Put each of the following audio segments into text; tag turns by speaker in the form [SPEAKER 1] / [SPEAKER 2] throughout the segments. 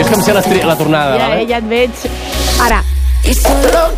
[SPEAKER 1] que em sé la tornada, vale?
[SPEAKER 2] Ja et veig. Ara.
[SPEAKER 3] Solo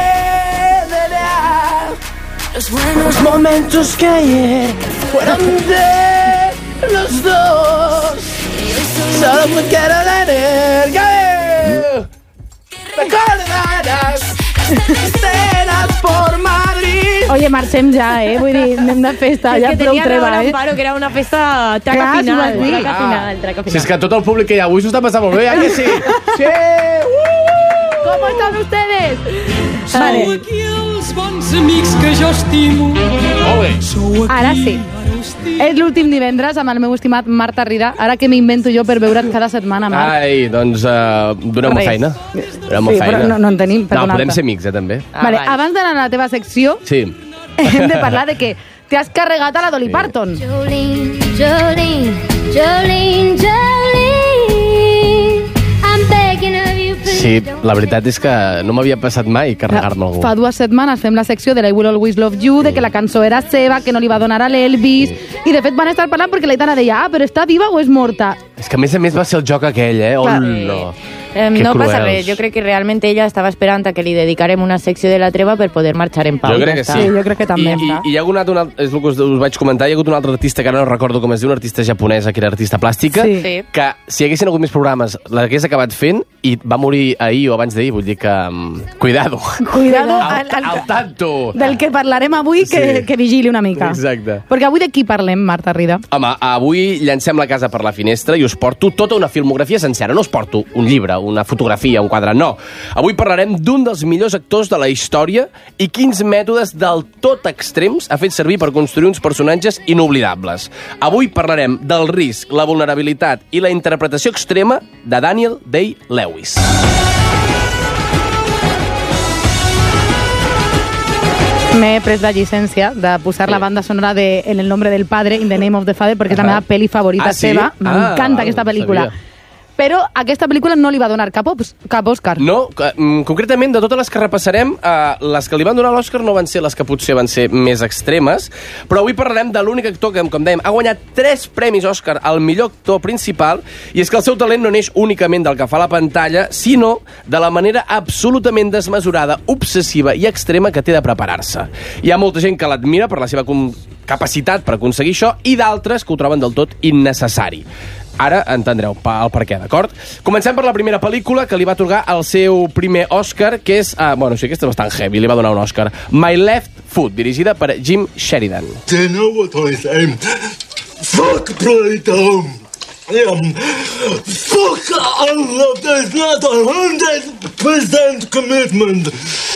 [SPEAKER 3] quedará los momentos que ayer fueron de los dos. Solo me quiero tener que recordarás escenas por Madrid.
[SPEAKER 2] Oye, marxem ja, Vull dir, anem de festa, ja prou treva,
[SPEAKER 4] Amparo, que era una festa traca final.
[SPEAKER 1] Si és que tot el públic que hi ha avui s'ho està passant molt bé, que sí? Sí!
[SPEAKER 2] ¿Cómo están ustedes? Vale.
[SPEAKER 5] Sou aquí els bons amics que jo estimo.
[SPEAKER 1] Molt bé.
[SPEAKER 2] Ara sí. És l'últim divendres amb el meu estimat Marta Rida. Ara que m'invento jo per veure't cada setmana, Marc.
[SPEAKER 1] Ai, doncs donem-me feina. Donem-me
[SPEAKER 2] Sí,
[SPEAKER 1] feina.
[SPEAKER 2] però no en tenim, per
[SPEAKER 1] No,
[SPEAKER 2] donar-te.
[SPEAKER 1] podem ser amics, també.
[SPEAKER 2] Vale, abans d'anar a la teva secció,
[SPEAKER 1] Sí.
[SPEAKER 2] hem de parlar de que t'has carregat a la Dolly Parton.
[SPEAKER 6] Jolene, Jolene, Jolene, Jolene, I'm begging of you, please.
[SPEAKER 1] Sí, la veritat és que no m'havia passat mai carregar-me algú.
[SPEAKER 2] Fa 2 setmanes fem la secció de la I Will Always Love You, de que la cançó era seva, que no li va donar a l'Elvis, i de fet van estar parlant perquè l'Aitana deia, però està viva o és morta?
[SPEAKER 1] És que a més va ser el joc aquell,
[SPEAKER 2] Clar.
[SPEAKER 1] No.
[SPEAKER 4] No passa res, jo crec que realment ella estava esperant a que li dedicarem una secció de la treva per poder marxar en pau.
[SPEAKER 1] Jo crec que sí.
[SPEAKER 2] Sí, jo crec que també.
[SPEAKER 1] I hi ha hagut és el que us vaig comentar, hi ha hagut un altre artista que ara no recordo com es diu, una artista japonesa que era artista plàstica,
[SPEAKER 2] Sí.
[SPEAKER 1] que si hi haguessin hagut més programes l'hagués acabat fent i va morir ahir o abans d'ahir, vull dir que... Cuidado.
[SPEAKER 2] Cuidado
[SPEAKER 1] Al tanto.
[SPEAKER 2] del que parlarem avui, que vigili una mica.
[SPEAKER 1] Exacte.
[SPEAKER 2] Perquè avui de qui parlem, Marta Rida?
[SPEAKER 1] Home, avui llancem la casa per la finestra i us porto tota una filmografia sencera. No us porto un llibre, una fotografia, un quadre, no. Avui parlarem d'un dels millors actors de la història i quins mètodes del tot extrems ha fet servir per construir uns personatges inoblidables. Avui parlarem del risc, la vulnerabilitat i la interpretació extrema de Daniel Day-Lewis.
[SPEAKER 2] M'he pres la llicència de posar la banda sonora de En el nombre del padre, In the name of the father, perquè és la meva pel·li favorita
[SPEAKER 1] sí?
[SPEAKER 2] seva. M'encanta aquesta pel·lícula.
[SPEAKER 1] Sabia.
[SPEAKER 2] Però aquesta pel·lícula no li va donar cap Òscar.
[SPEAKER 1] No, concretament, de totes les que repassarem, les que li van donar l'Òscar no van ser les que potser van ser més extremes, però avui parlarem de l'únic actor que, com dèiem, ha guanyat 3 premis Òscar al millor actor principal, i és que el seu talent no neix únicament del que fa a la pantalla, sinó de la manera absolutament desmesurada, obsessiva i extrema que té de preparar-se. Hi ha molta gent que l'admira per la seva capacitat per aconseguir això, i d'altres que ho troben del tot innecessari. Ara entendreu el per què, d'acord? Comencem per la primera pel·lícula que li va atorgar el seu primer Òscar, que és... aquesta és bastant heavy, li va donar un Òscar. My Left Foot, dirigida per Jim Sheridan.
[SPEAKER 7] Do you know what I say? Fuck Plato! Fuck all of this, not 100% commitment!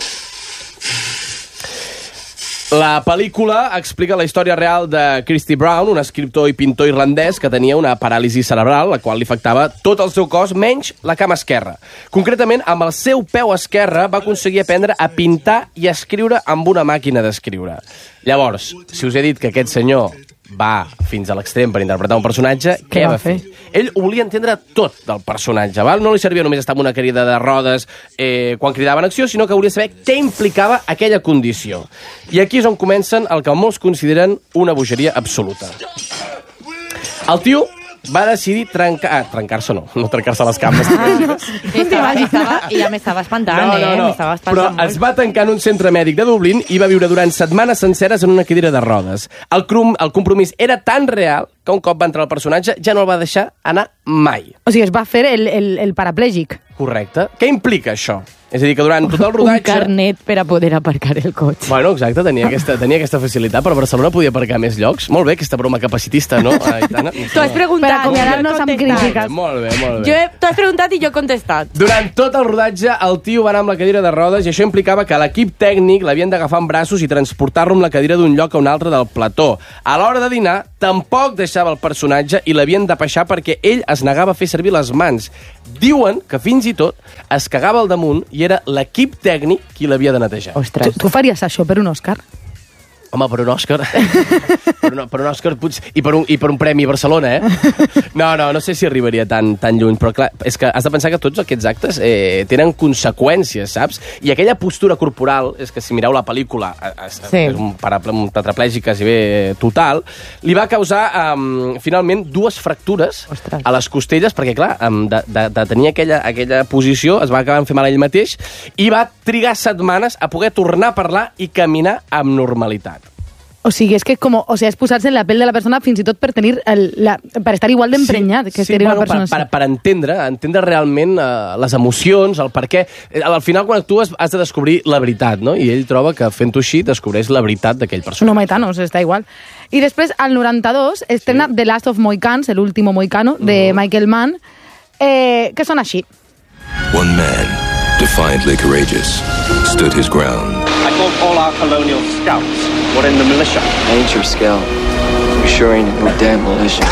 [SPEAKER 1] La pel·lícula explica la història real de Christy Brown, un escriptor i pintor irlandès que tenia una paràlisi cerebral, la qual li afectava tot el seu cos, menys la cama esquerra. Concretament, amb el seu peu esquerre va aconseguir aprendre a pintar i a escriure amb una màquina d'escriure. Llavors, si us he dit que aquest senyor va fins a l'extrem per interpretar un personatge, què va fer? Ell ho volia entendre tot del personatge, val? No li servia només estar amb una cadira de rodes quan cridaven acció, sinó que volia saber què implicava aquella condició. I aquí és on comencen el que molts consideren una bogeria absoluta. El tio va decidir trencar-se no trencar-se les cames.
[SPEAKER 4] I ja m'estava espantant,
[SPEAKER 1] no.
[SPEAKER 4] M'estava espantant
[SPEAKER 1] Però
[SPEAKER 4] molt.
[SPEAKER 1] es va tancar en un centre mèdic de Dublín i va viure durant setmanes senceres en una cadira de rodes. El compromís era tan real que un cop va entrar el personatge ja no el va deixar anar mai.
[SPEAKER 2] O sigui, es va fer el paraplègic.
[SPEAKER 1] Correcte. Què implica això? És a dir, que durant tot el rodatge...
[SPEAKER 4] Un carnet per a poder aparcar el cotxe.
[SPEAKER 1] Bueno, exacte, tenia aquesta facilitat, però a Barcelona podia aparcar més llocs. Molt bé, aquesta broma capacitista, no, Aitana?
[SPEAKER 4] Tu has preguntat.
[SPEAKER 2] Per acomiadar-nos amb crítiques.
[SPEAKER 1] Molt bé.
[SPEAKER 4] Tu has preguntat i jo he contestat.
[SPEAKER 1] Durant tot el rodatge, el tio va anar amb la cadira de rodes i això implicava que l'equip tècnic l'havien d'agafar en braços i transportar-lo amb la cadira d'un lloc a un altre del plató. A l'hora de dinar, tampoc deixava el personatge i l'havien de peixar perquè ell es negava a fer servir les mans. Diuen que fins i tot es cagava al damunt i era l'equip tècnic qui l'havia de netejar.
[SPEAKER 4] Ostres.
[SPEAKER 2] Tu faries això per un Òscar?
[SPEAKER 1] Home, per un Òscar... per un Òscar potser... I per un premi a Barcelona, No sé si arribaria tan lluny, però clar, és que has de pensar que tots aquests actes tenen conseqüències, saps? I aquella postura corporal, és que si mireu la pel·lícula, és un tetraplègic quasi bé total, li va causar, finalment, 2 fractures a les costelles, perquè, clar, de tenir aquella posició, es va acabar fent mal ell mateix, i va trigar setmanes a poder tornar a parlar i caminar amb normalitat.
[SPEAKER 2] O sigui, és que és posar-se en la pell de la persona fins i tot per tenir per estar igual d'emprenyat que seria una persona.
[SPEAKER 1] Per entendre realment les emocions, el per què. Al final, quan actues, has de descobrir la veritat, no? I ell troba que fent-ho així descobreix la veritat d'aquell personatge.
[SPEAKER 2] No, Maetanos, està igual. I després, al 92, estrena The Last of Mohicans, el último mohicano, de Michael Mann, que són així.
[SPEAKER 8] One man, defiantly courageous, stood his ground.
[SPEAKER 9] I thought all our colonial scouts were in the militia.
[SPEAKER 10] I ain't your scout. You sure ain't no damn militia.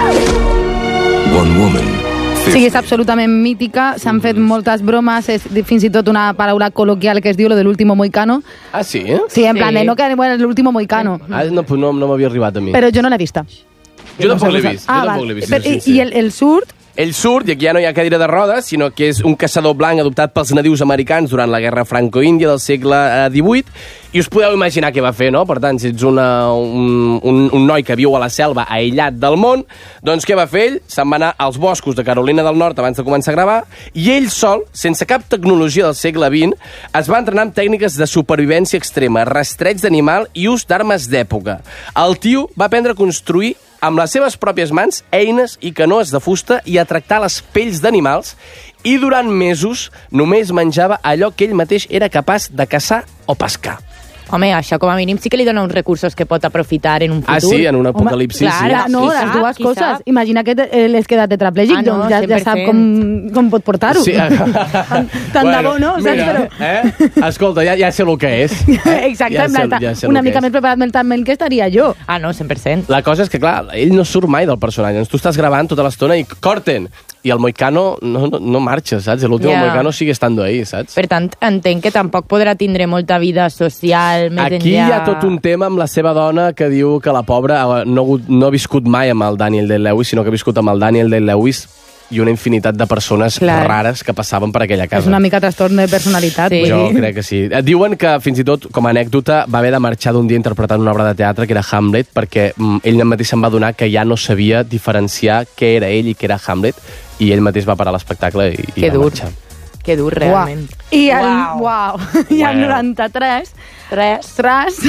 [SPEAKER 8] One woman.
[SPEAKER 2] Sí, és absolutament mítica, s'han fet moltes bromes, és fins i tot una paraula col·loquial que es diu lo de l'último mohicano.
[SPEAKER 1] Ah, sí?
[SPEAKER 2] Sí, en plan, no que bueno, l'último mohicano.
[SPEAKER 1] No m'havia arribat a mi.
[SPEAKER 2] Però jo no l'he vista.
[SPEAKER 1] Jo tampoc l'he vist.
[SPEAKER 2] I el surt?
[SPEAKER 1] Ell surt, i aquí ja no hi ha cadira de rodes, sinó que és un caçador blanc adoptat pels nadius americans durant la guerra franco-índia del segle XVIII, i us podeu imaginar què va fer, no? Per tant, si ets un noi que viu a la selva aïllat del món, doncs què va fer ell? Se'n va anar als boscos de Carolina del Nord abans de començar a gravar, i ell sol, sense cap tecnologia del segle XX, es va entrenar amb tècniques de supervivència extrema, rastreig d'animal i ús d'armes d'època. El tio va aprendre a construir amb les seves pròpies mans, eines i canoes de fusta i a tractar les pells d'animals, i durant mesos només menjava allò que ell mateix era capaç de caçar o pescar.
[SPEAKER 4] Home, això com a mínim sí que li dona uns recursos que pot aprofitar en un futur.
[SPEAKER 1] Ah, sí? En un apocalipsi,
[SPEAKER 2] sí. No, les dues coses. Imagina que l'has quedat tetraplègic, doncs ja sap com pot portar-ho. Sí. Tant de bo, no?
[SPEAKER 1] Mira, escolta, ja sé el que és.
[SPEAKER 2] Exacte, una mica més preparat mentalment que estaria jo.
[SPEAKER 4] Ah, no, 100%.
[SPEAKER 1] La cosa és que, clar, ell no surt mai del personatge. Tu estàs gravant tota l'estona i corten. I el mohicano no marxa, saps? L'últim mohicano sigue estando ahí, saps?
[SPEAKER 4] Per tant, entenc que tampoc podrà tindre molta vida social més enllà.
[SPEAKER 1] Aquí hi ha tot un tema amb la seva dona que diu que la pobra no ha viscut mai amb el Daniel Day-Lewis, sinó que ha viscut amb el Daniel Day-Lewis i una infinitat de persones rares que passaven per aquella casa.
[SPEAKER 2] És una mica trastorn de personalitat.
[SPEAKER 1] Sí. Jo crec que sí. Diuen que, fins i tot, com a anècdota, va haver de marxar d'un dia interpretant una obra de teatre que era Hamlet, perquè ell mateix se'n va adonar que ja no sabia diferenciar què era ell i què era Hamlet, i ell mateix va parar l'espectacle i va marxar.
[SPEAKER 4] Que dur, realment.
[SPEAKER 2] I el 93... Tras.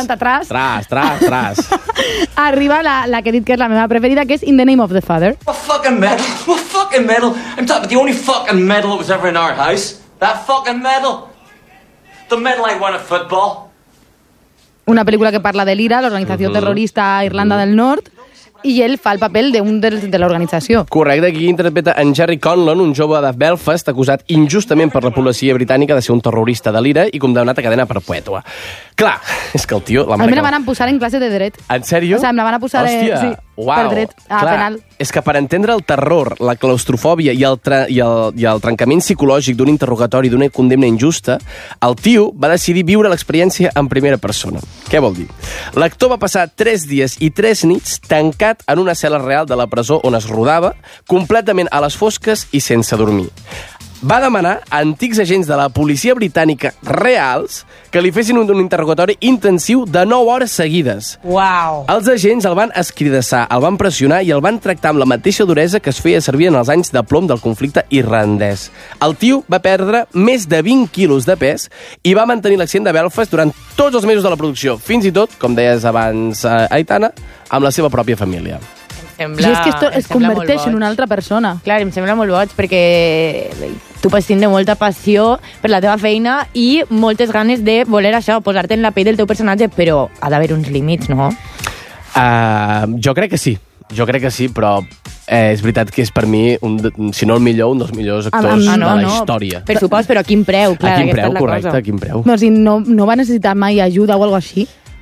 [SPEAKER 2] Arriba la que he dit que és la meva preferida, que és In the Name of the Father.
[SPEAKER 10] What fucking medal? I'm talking about the only fucking medal that was ever in our house. That fucking medal. The medal I won at football.
[SPEAKER 2] Una pel·lícula que parla de l'IRA, l'organització terrorista a Irlanda del Nord, i ell fa el paper d'un de l'organització.
[SPEAKER 1] Correcte, aquí interpreta en Jerry Conlon, un jove de Belfast acusat injustament per la policia britànica de ser un terrorista de l'IRA i condemnat a cadena perpètua. Clar, és que el tio...
[SPEAKER 2] A mi me van posar en classe de dret.
[SPEAKER 1] En sèrio?
[SPEAKER 2] O sigui, me van posar per dret penal.
[SPEAKER 1] És que per entendre el terror, la claustrofòbia i el trencament psicològic d'un interrogatori, d'una condemna injusta, el tio va decidir viure l'experiència en primera persona. Què vol dir? L'actor va passar 3 dies i 3 nits tancat en una cel·la real de la presó on es rodava, completament a les fosques i sense dormir. Va demanar a antics agents de la policia britànica reals que li fessin un interrogatori intensiu de 9 hores seguides.
[SPEAKER 4] Uau!
[SPEAKER 1] Els agents el van escridassar, el van pressionar i el van tractar amb la mateixa duresa que es feia servir en els anys de plom del conflicte irlandès. El tio va perdre més de 20 quilos de pes i va mantenir l'accent de Belfast durant tots els mesos de la producció, fins i tot, com deies abans, Aitana, amb la seva pròpia família.
[SPEAKER 2] I és que es converteix en una altra persona.
[SPEAKER 4] Clar, em sembla molt boig perquè tu pots tindre molta passió per la teva feina i moltes ganes de voler això, posar-te en la pell del teu personatge, però ha d'haver uns límits, no?
[SPEAKER 1] Jo crec que sí, però és veritat que és per mi, si no el millor, un dels millors actors de la història.
[SPEAKER 4] Per supòs, però a quin preu? Clar,
[SPEAKER 1] a quin preu, correcte, a quin preu.
[SPEAKER 2] No, si no va necessitar mai ajuda o alguna cosa així?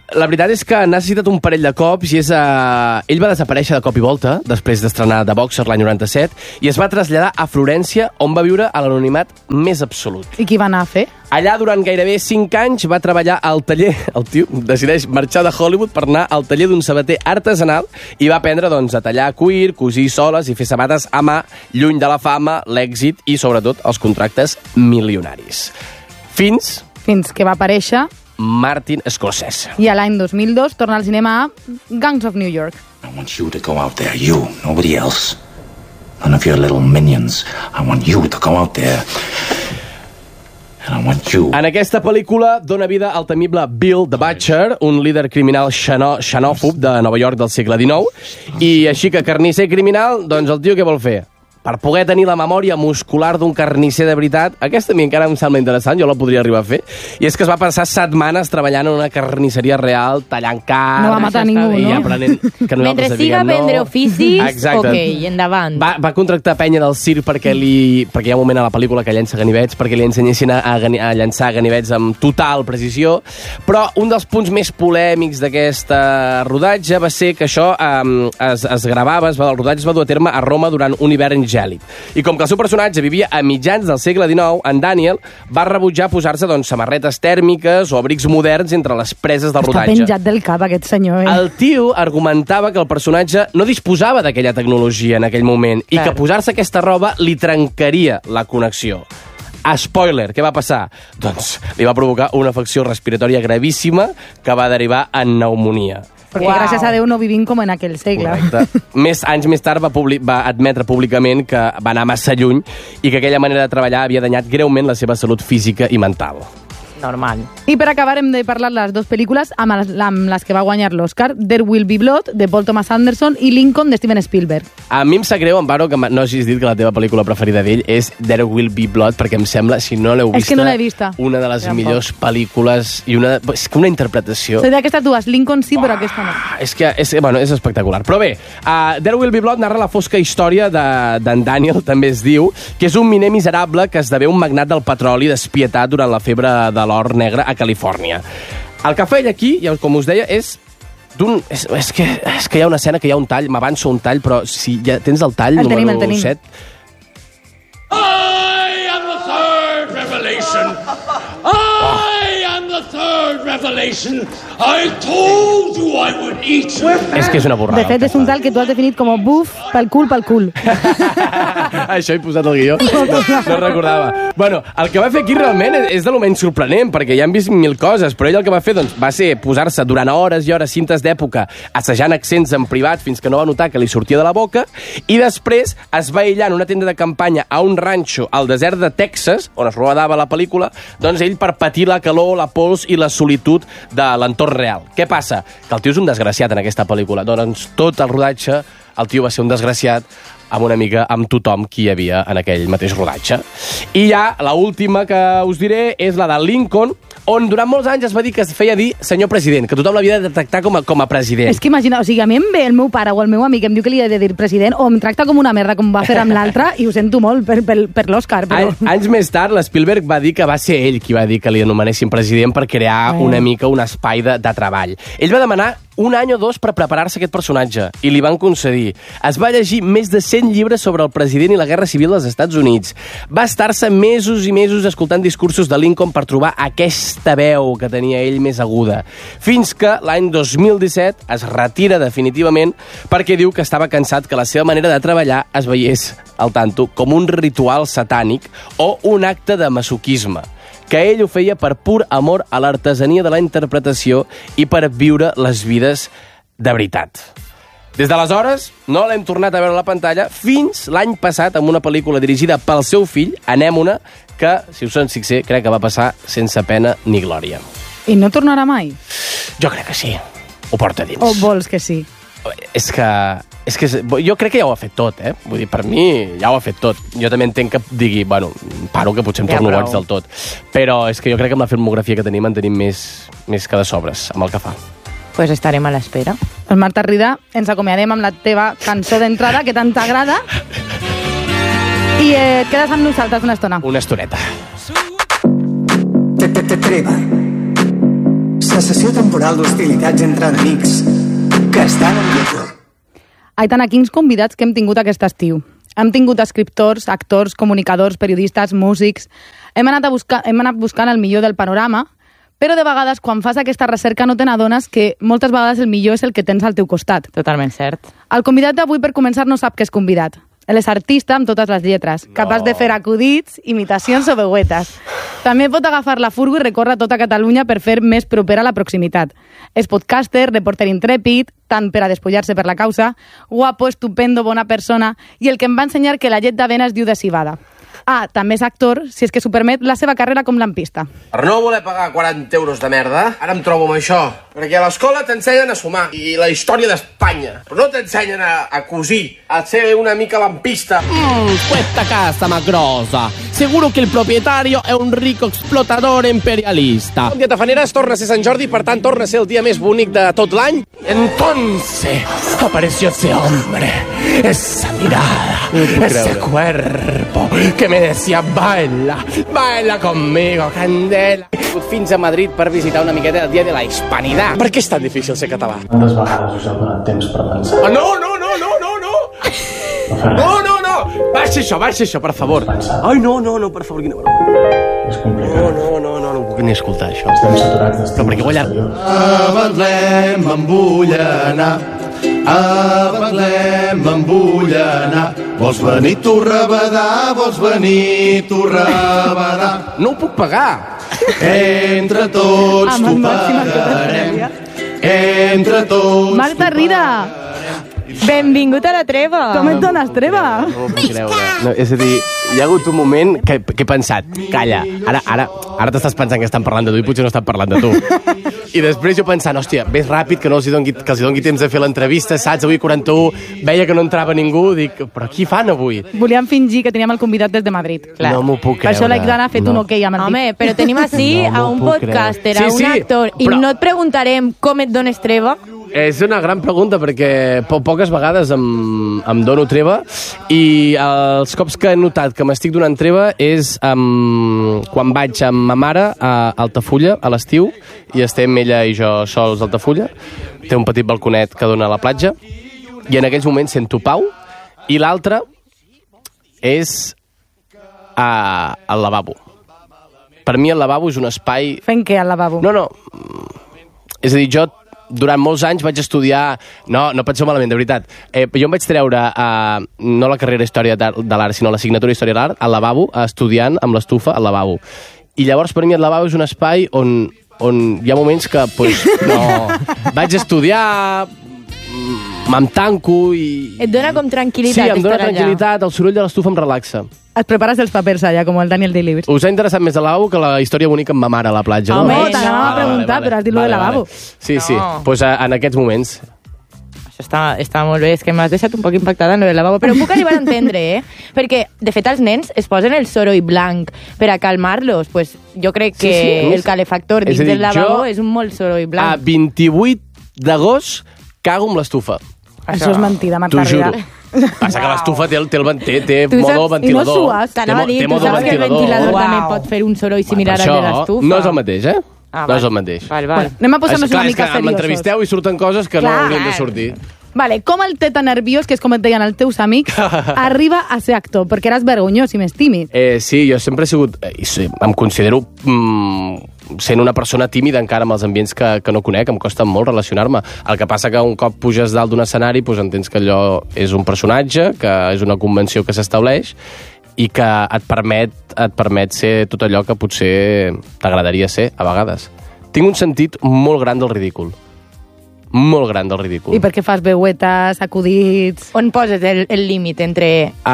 [SPEAKER 1] La veritat és que ha necessitat un parell de cops i ell va desaparèixer de cop i volta després d'estrenar The Boxer l'any 97 i es va traslladar a Florència, on va viure a l'anonimat més absolut.
[SPEAKER 2] I qui va anar a fer?
[SPEAKER 1] Allà, durant gairebé 5 anys, va treballar al taller. El tio decideix marxar de Hollywood per anar al taller d'un sabater artesanal i va aprendre a tallar cuir, cosir soles i fer sabates a mà, lluny de la fama, l'èxit i, sobretot, els contractes milionaris. Fins
[SPEAKER 2] que va aparèixer
[SPEAKER 1] Martin Scorsese.
[SPEAKER 2] I a l'any 2002 torna al cinema a Gangs of New York.
[SPEAKER 11] I want you to go out there, you, nobody else. None of your little minions. I want you to go out there. And I want you.
[SPEAKER 1] En aquesta pel·lícula dona vida al temible Bill the Butcher, un líder criminal xenòfob de Nova York del segle XIX, i així que carnisser criminal, doncs el tio què vol fer? Per poder tenir la memòria muscular d'un carnisser de veritat, aquesta a mi encara em sembla interessant, jo la podria arribar a fer, i és que es va passar setmanes treballant en una carnisseria real, tallant carn...
[SPEAKER 2] No va matar ningú,
[SPEAKER 1] i
[SPEAKER 2] no?
[SPEAKER 1] aprenent que
[SPEAKER 4] mentre siga vendre oficis,
[SPEAKER 1] exacte.
[SPEAKER 4] Ok, endavant.
[SPEAKER 1] Va contractar penya del circ perquè hi ha un moment a la pel·lícula que llença ganivets, perquè li ensenyessin a llançar ganivets amb total precisió, però un dels punts més polèmics d'aquesta rodatge va ser que això el rodatge es va dur a terme a Roma durant un hivern gèlid. I com que el seu personatge vivia a mitjans del segle XIX, en Daniel va rebutjar posar-se samarretes tèrmiques o abrics moderns entre les preses del rodatge.
[SPEAKER 2] Està penjat del cap, aquest senyor.
[SPEAKER 1] El tio argumentava que el personatge no disposava d'aquella tecnologia en aquell moment i que posar-se aquesta roba li trencaria la connexió. Spoiler, què va passar? Doncs li va provocar una afecció respiratòria gravíssima que va derivar en pneumònia.
[SPEAKER 2] Perquè gràcies a Déu no vivim com en aquell segle.
[SPEAKER 1] Correcte. Anys més tard va admetre públicament que va anar massa lluny i que aquella manera de treballar havia danyat greument la seva salut física i mental.
[SPEAKER 4] Normal.
[SPEAKER 2] I per acabar hem de parlar les dues pel·lícules amb les que va guanyar l'Oscar, There Will Be Blood, de Paul Thomas Anderson, i Lincoln, de Steven Spielberg.
[SPEAKER 1] A mi em sap greu, Amparo, que no hagis dit que la teva pel·lícula preferida d'ell és There Will Be Blood, perquè em sembla, si no l'heu vista,
[SPEAKER 2] és que no l'he vista,
[SPEAKER 1] una de les millors pel·lícules i és que una interpretació...
[SPEAKER 2] Soy d'aquestes dues, Lincoln sí, però aquesta no.
[SPEAKER 1] És espectacular. Però bé, There Will Be Blood narra la fosca història d'en Daniel, també es diu, que és un miner miserable que esdevé un magnat del petroli despietat durant la febre de l'or negre a Califòrnia. El que fa ell aquí, com us deia, és que hi ha una escena que hi ha un tall, m'avanço un tall, però si ja tens el tall,
[SPEAKER 2] el
[SPEAKER 1] número
[SPEAKER 2] tenim.
[SPEAKER 1] 7...
[SPEAKER 12] I am the third revelation. I am the third revelation. I told you I would eat you.
[SPEAKER 1] És que és una borrada.
[SPEAKER 2] De fet, és un tall que tu has definit com buf pel cul.
[SPEAKER 1] Això he posat el guió. No recordava. Bueno, el que va fer aquí realment és de lo menys sorprenent, perquè ja hem vist 1000 coses, però ell el que va fer va ser posar-se durant hores i hores, cintes d'època, assajant accents en privat fins que no va notar que li sortia de la boca, i després es va aïllar en una tenda de campanya a un ranxo al desert de Texas, on es rodava la pel·lícula, doncs ell per patir la calor, la pols i la solitud de l'entorn real. Què passa? Que el tio és un desgraciat en aquesta pel·lícula. Doncs tot el rodatge, el tio va ser un desgraciat amb tothom qui hi havia en aquell mateix rodatge. I ja, l'última que us diré és la de Lincoln, on durant molts anys es va dir que es feia dir senyor president, que tothom l'havia de tractar com a president.
[SPEAKER 2] És que imagina, a mi em ve el meu pare o el meu amic em diu que li he de dir president o em tracta com una merda com va fer amb l'altre i ho sento molt per l'Òscar. Però...
[SPEAKER 1] Anys més tard, l'Spielberg va dir que va ser ell qui va dir que li anomenessin president per crear una mica un espai de treball. Ell va demanar 1 any o 2 per preparar-se aquest personatge i li van concedir. Es va llegir més de 100 llibres sobre el president i la Guerra Civil dels Estats Units. Va estar-se mesos i mesos escoltant discursos de Lincoln per trobar aquesta veu que tenia ell més aguda. Fins que l'any 2017 es retira definitivament perquè diu que estava cansat que la seva manera de treballar es veiés, al tanto, com un ritual satànic o un acte de masoquisme, que ell ho feia per pur amor a l'artesania de la interpretació i per viure les vides de veritat. Des d'aleshores, no l'hem tornat a veure a la pantalla fins l'any passat amb una pel·lícula dirigida pel seu fill, Anémona, que, si us en fixeu, crec que va passar sense pena ni glòria.
[SPEAKER 2] I no tornarà mai?
[SPEAKER 1] Jo crec que sí. Ho porta dins.
[SPEAKER 2] O vols que sí?
[SPEAKER 1] És que jo crec que ja ho ha fet tot, eh? Vull dir, per mi ja ho ha fet tot. Jo també entenc que digui, bueno, paro que potser em torno boig del tot. Però és que jo crec que amb la filmografia que tenim en tenim més que de sobres amb el que fa.
[SPEAKER 4] Pues estarem a l'espera.
[SPEAKER 2] Doncs Marta Rida, ens acomiadem amb la teva cançó d'entrada, que tant t'agrada. I et quedes amb nosaltres una estona.
[SPEAKER 1] Una estoneta.
[SPEAKER 13] Te treba. Cessació temporal d'hostilitats entre enemics que estan en guerra.
[SPEAKER 2] Aitana, quins convidats que hem tingut aquest estiu. Hem tingut escriptors, actors, comunicadors, periodistes, músics. Hem anat buscant el millor del panorama, però de vegades, quan fas aquesta recerca, no te n'adones que moltes vegades el millor és el que tens al teu costat.
[SPEAKER 4] Totalment cert.
[SPEAKER 2] El convidat d'avui, per començar, no sap que és convidat. Ell és artista amb totes les lletres, capaç de fer acudits, imitacions o veuetes. També pot agafar la furgo i recórrer tota Catalunya per fer més propera la proximitat. És podcaster, reporter intrèpid, tant per a despullar-se per la causa, guapo, estupendo, bona persona, i el que em va ensenyar que la llet d'avena es diu de civada. Ah, també és actor, si és que s'ho permet, la seva carrera com lampista.
[SPEAKER 14] Per no voler pagar 40 euros de merda, ara em trobo amb això. Perquè a l'escola t'ensenyen a sumar i la història d'Espanya, però no t'ensenyen a cosir, a ser una mica lampista.
[SPEAKER 1] Questa casa ma grossa. Seguro que el propietario è un rico explotador imperialista.
[SPEAKER 14] Un dia tafaneres torna a ser Sant Jordi, per tant torna a ser el dia més bonic de tot l'any.
[SPEAKER 3] Entonces apareció ese hombre, esa mirada, ese cuerpo que me decía baila, baila conmigo, candela.
[SPEAKER 14] He vingut fins a Madrid per visitar una miqueta el dia de la Hispanidad. Per què és tan difícil ser català?
[SPEAKER 15] Quantes vegades us heu donat temps per pensar?
[SPEAKER 14] Oh, no! No! Baixa això, per favor. Ai, no, per favor, quina vergonya.
[SPEAKER 15] És complicat.
[SPEAKER 14] No puc ni escoltar això.
[SPEAKER 15] Estem saturats d'estímuls.
[SPEAKER 14] Però perquè guanya...
[SPEAKER 3] A Betlem em vull anar, a Betlem em vull anar. Vols venir tu rebedar, vols venir tu rebedar.
[SPEAKER 14] No ho puc pagar.
[SPEAKER 3] Entre tots t'ho pagarem. Entre tots...
[SPEAKER 2] Marta Rida!
[SPEAKER 4] Benvingut a la treva!
[SPEAKER 2] Com et dones treva?
[SPEAKER 14] No ho puc creure. No, és a dir, hi ha hagut un moment que he pensat, calla, ara t'estàs pensant que estan parlant de tu i potser no estan parlant de tu. I després jo pensant, hòstia, ves ràpid, que no els doni temps de fer l'entrevista, saps? Avui 41, veia que no entrava ningú, dic, però qui fan avui?
[SPEAKER 2] Volíem fingir que teníem el convidat des de Madrid.
[SPEAKER 14] Clar. No m'ho puc creure.
[SPEAKER 2] Per això l'Aitana ha fet un ok amb el
[SPEAKER 4] Home, però tenim així a un podcaster, a un actor, i no et preguntarem com et dones treva.
[SPEAKER 14] És una gran pregunta perquè poques vegades em dono treva i els cops que he notat que m'estic donant treva és quan vaig amb ma mare a Altafulla a l'estiu i estem ella i jo sols a Altafulla. Té un petit balconet que dona a la platja i en aquells moments sento pau i l'altre és al lavabo. Per mi el lavabo és un espai...
[SPEAKER 2] Fent què al lavabo?
[SPEAKER 14] No. És a dir, jo durant molts anys vaig estudiar... No penseu malament, de veritat. Jo em vaig treure no la carrera Història de l'Art, sinó l'assignatura Història de l'Art al lavabo, estudiant amb l'estufa al lavabo. I llavors per mi el lavabo és un espai on hi ha moments que vaig estudiar, me'n tanco i...
[SPEAKER 4] Et dona com tranquil·litat
[SPEAKER 14] estar allà. Sí, em dona tranquil·litat, el soroll de l'estufa em relaxa.
[SPEAKER 2] Et prepares els papers allà, com el Daniel Day-Lewis.
[SPEAKER 14] Us ha interessat més el lavabo que la història bonica amb ma mare a la platja, no?
[SPEAKER 2] Home, t'anava a preguntar, però has dit lo del lavabo.
[SPEAKER 14] Sí. Pues en aquests moments.
[SPEAKER 4] Això està molt bé, és que m'has deixat un poc impactada en lo del lavabo, però puc arribar a entendre, Perquè, de fet, els nens es posen el soroll blanc per a calmar-los. Pues jo crec que el calefactor dins del lavabo és un molt soroll blanc.
[SPEAKER 14] A 28 d'agost cago amb l'estufa.
[SPEAKER 2] Això és mentida, Marta Rida.
[SPEAKER 14] Passa que l'estufa té modo ventilador.
[SPEAKER 2] I no sues.
[SPEAKER 4] T'anava a dir, tu saps que el ventilador també pot fer un soroll similar al de l'estufa.
[SPEAKER 14] No és el mateix, no és el mateix.
[SPEAKER 4] Val.
[SPEAKER 2] Anem a posar-nos una mica seriosos.
[SPEAKER 14] M'entrevisteu i surten coses que no haurien de sortir.
[SPEAKER 2] Vale, com el teta nerviós, que és com et deien els teus amics, arriba a ser actor? Perquè eres vergonyós i més tímid.
[SPEAKER 14] Sí, jo sempre he sigut... em considero sent una persona tímida encara amb els ambients que no conec, em costa molt relacionar-me. El que passa que un cop puges dalt d'un escenari doncs entens que allò és un personatge, que és una convenció que s'estableix i que et permet ser tot allò que potser t'agradaria ser a vegades. Tinc un sentit molt gran del ridícul. Molt gran del ridícul.
[SPEAKER 2] I per què fas veuetes, acudits...
[SPEAKER 4] On poses el límit entre...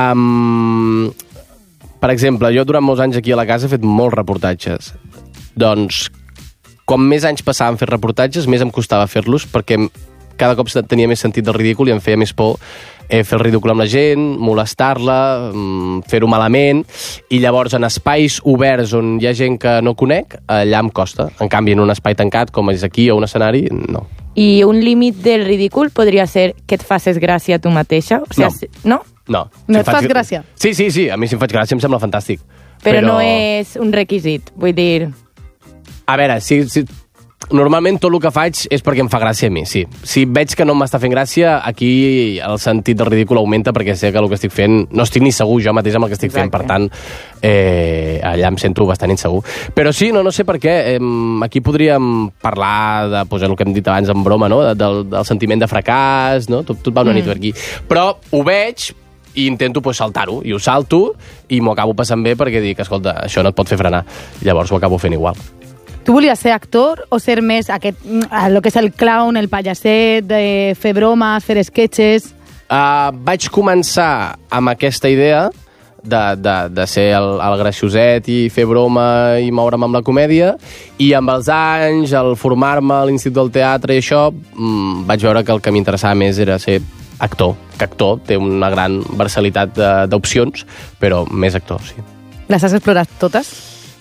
[SPEAKER 14] Per exemple, jo durant molts anys aquí a la casa he fet molts reportatges. Doncs, com més anys passàvem fent reportatges, més em costava fer-los, perquè cada cop tenia més sentit del ridícul i em feia més por fer el ridícul amb la gent, molestar-la, fer-ho malament, i llavors en espais oberts on hi ha gent que no conec, allà em costa. En canvi, en un espai tancat, com és aquí, o un escenari, no.
[SPEAKER 4] I un límit del ridícul podria ser que et facis gràcia a tu mateixa? O sigui, no.
[SPEAKER 14] No.
[SPEAKER 2] No et fas gràcia?
[SPEAKER 14] Sí, a mi si em faig gràcia em sembla fantàstic.
[SPEAKER 4] Però no és un requisit, vull dir...
[SPEAKER 14] A veure, si normalment tot el que faig és perquè em fa gràcia a mi, sí. Si veig que no m'està fent gràcia, aquí el sentit del ridícul augmenta perquè sé que el que estic fent... No estic ni segur jo mateix amb el que estic fent, per tant, allà em sento bastant insegur. Però sí, no sé per què. Aquí podríem parlar de pues, el que hem dit abans en broma, no? Del sentiment de fracàs, no? Tot va una nit per aquí. Però ho veig i intento pues, saltar-ho, i ho salto i m'ho acabo passant bé perquè dic, escolta, això no et pot fer frenar. Llavors ho acabo fent igual.
[SPEAKER 2] Tu volies ser actor o ser més el que és el clown, el pallasset, de fer bromes, fer sketches?
[SPEAKER 14] Vaig començar amb aquesta idea de ser el gracioset i fer broma i moure'm amb la comèdia, i amb els anys, al formar-me a l'Institut del Teatre i això, vaig veure que el que m'interessava més era ser actor, que actor té una gran versatilitat d'opcions, però més actor, sí.
[SPEAKER 2] Les has explorat totes?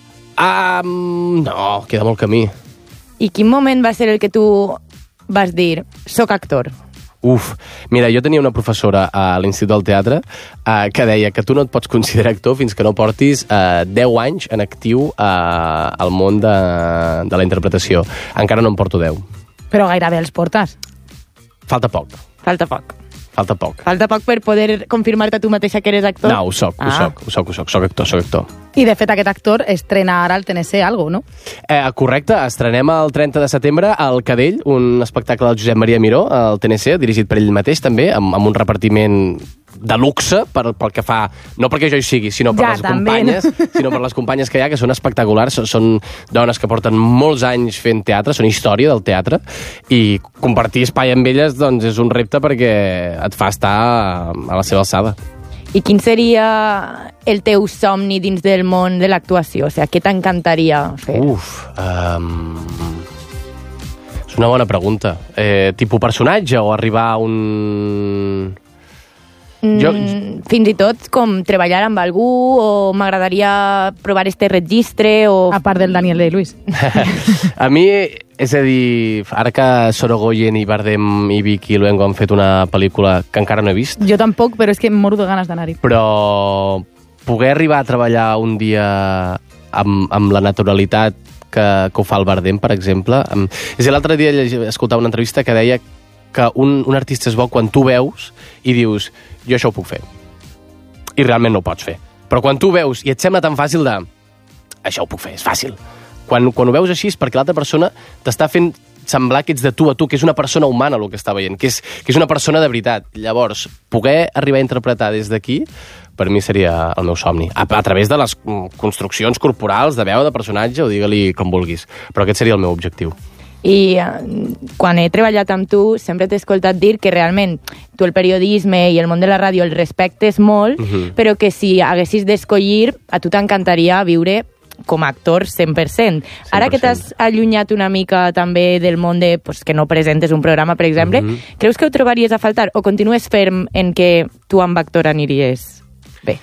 [SPEAKER 14] No, queda molt camí.
[SPEAKER 4] I quin moment va ser el que tu vas dir, soc actor?
[SPEAKER 14] Mira, jo tenia una professora a l'Institut del Teatre que deia que tu no et pots considerar actor fins que no portis 10 anys en actiu al món de la interpretació. Encara no en porto 10.
[SPEAKER 2] Però gairebé els portes.
[SPEAKER 14] Falta poc.
[SPEAKER 4] Falta poc.
[SPEAKER 14] Falta poc.
[SPEAKER 4] Falta poc per poder confirmar-te tu mateixa que eres actor?
[SPEAKER 14] No, ho soc actor.
[SPEAKER 2] I, de fet, aquest actor estrena ara al TNC algo, no?
[SPEAKER 14] Correcte, estrenem el 30 de setembre al Cadell, un espectacle del Josep Maria Miró, al TNC, dirigit per ell mateix també, amb un repartiment de luxe pel que fa, no perquè jo hi sigui, sinó per les companyes, sinó per les companyes que hi ha, que són espectaculars, són dones que porten molts anys fent teatre, són història del teatre, i compartir espai amb elles doncs, és un repte perquè et fa estar a la seva alçada.
[SPEAKER 4] I quin seria el teu somni dins del món de l'actuació? O sigui, què t'encantaria fer?
[SPEAKER 14] És una bona pregunta. Tipus personatge o arribar a un...
[SPEAKER 4] Fins i tot com treballar amb algú, o m'agradaria provar este registre, o...
[SPEAKER 2] A part del Daniel Day-Lewis.
[SPEAKER 14] A mi, és a dir, ara que Sorogoyen i Bardem i Vicky Luengo han fet una pel·lícula que encara no he vist...
[SPEAKER 2] Jo tampoc, però és que em moro de ganes d'anar-hi.
[SPEAKER 14] Però poder arribar a treballar un dia amb la naturalitat que ho fa el Bardem, per exemple... És a l'altre dia escoltava una entrevista que deia que un artista és bo quan tu veus i dius, jo això ho puc fer. I realment no ho pots fer. Però quan tu veus i et sembla tan fàcil de... Això ho puc fer, és fàcil. Quan ho veus així és perquè l'altra persona t'està fent semblar que ets de tu a tu, que és una persona humana el que està veient, que és una persona de veritat. Llavors, poder arribar a interpretar des d'aquí, per mi seria el meu somni. A través de les construccions corporals, de veu, de personatge, o digue-li com vulguis. Però aquest seria el meu objectiu.
[SPEAKER 4] I quan he treballat amb tu sempre t'he escoltat dir que realment tu el periodisme i el món de la ràdio el respectes molt, però que si haguessis d'escollir, a tu t'encantaria viure com a actor 100%. Ara que t'has allunyat una mica també del món de que no presentes un programa, per exemple, creus que ho trobaries a faltar o continues ferm en que tu amb actor aniries bé?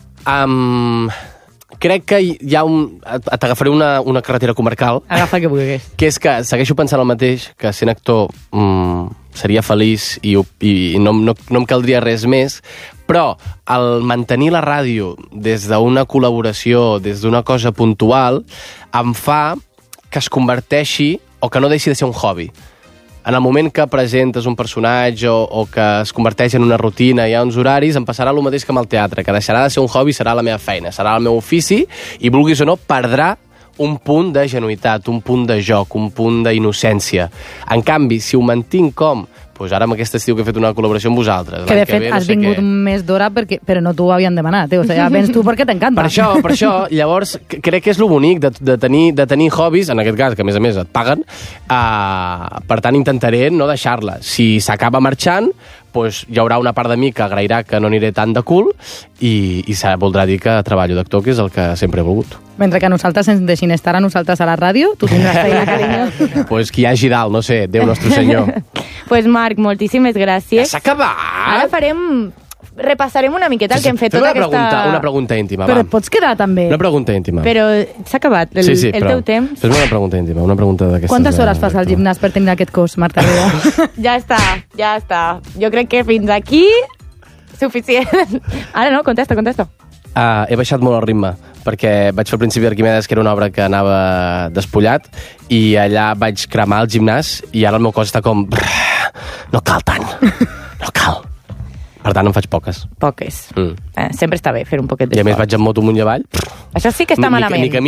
[SPEAKER 14] Crec que hi ha t'agafaré una carretera comarcal.
[SPEAKER 4] Agafa que vulguis.
[SPEAKER 14] Que és que segueixo pensant el mateix, que sent actor seria feliç i no em caldria res més, però el mantenir la ràdio des d'una col·laboració, des d'una cosa puntual, em fa que es converteixi o que no deixi de ser un hobby. En el moment que presentes un personatge o que es converteix en una rutina, hi ha uns horaris, em passarà el mateix que amb el teatre, que deixarà de ser un hobby, serà la meva feina, serà el meu ofici, i vulguis o no, perdrà un punt de genuïtat, un punt de joc, un punt d'innocència. En canvi, si ho mantinc com... Doncs ara amb aquest estiu que he fet una col·laboració amb vosaltres.
[SPEAKER 2] Que de fet has vingut un mes d'hora però no t'ho havien demanat. O sigui, vens tu perquè t'encanta.
[SPEAKER 14] Per això, llavors, crec que és lo bonic de tenir hobbies, en aquest cas, que a més et paguen, per tant intentaré no deixar-la. Si s'acaba marxant, doncs hi haurà una part de mi que agrairà que no aniré tant de cul i voldrà dir que treballo d'actor, que és el que sempre he volgut.
[SPEAKER 2] Mentre que nosaltres ens deixin estar a nosaltres a la ràdio, tu tindràs feina, carinyo.
[SPEAKER 14] Doncs qui hi hagi dalt, no sé, Déu nostre senyor.
[SPEAKER 4] Doncs Marc, moltíssimes gràcies.
[SPEAKER 14] Ja s'ha acabat!
[SPEAKER 4] Ara repassarem una miqueta el que hem fet tota aquesta...
[SPEAKER 14] Una pregunta íntima, va.
[SPEAKER 2] Però et pots quedar també.
[SPEAKER 14] Una pregunta íntima.
[SPEAKER 4] Però s'ha acabat el teu temps.
[SPEAKER 14] Fes-me una pregunta íntima, una pregunta d'aquestes...
[SPEAKER 2] Quantes hores fas al gimnàs per tenir aquest cos, Marta Rivera?
[SPEAKER 4] Ja està. Jo crec que fins aquí suficient. Ara no, contesta.
[SPEAKER 14] He baixat molt el ritme, perquè vaig fer al principi d'Arquimedes, que era una obra que anava despullat, i allà vaig cremar el gimnàs, i ara el meu cos està com... No cal tant, no cal. Per tant, en faig poques.
[SPEAKER 4] Poques. Sempre està bé fer un poquet d'esport.
[SPEAKER 14] I a més vaig en moto amunt i avall.
[SPEAKER 4] Això sí que està malament.
[SPEAKER 14] Ni